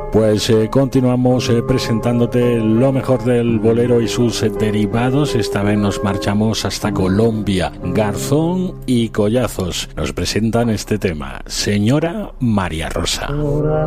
Pues continuamos presentándote lo mejor del bolero y sus derivados. Esta vez nos marchamos hasta Colombia. Garzón y Collazos nos presentan este tema, Señora María Rosa.